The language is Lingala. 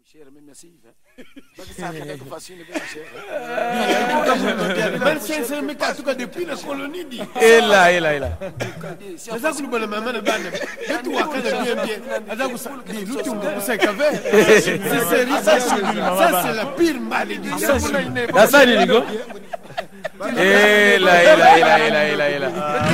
cher même merci parce que ça fait facile bien cher ben c'est mais en tout cas depuis la colonie dit et là c'est ça que nous bonne maman bande et toi quand bien azaku ça dit nous tu me sais qu'avec ça c'est la pire malédiction ça ça dit go et là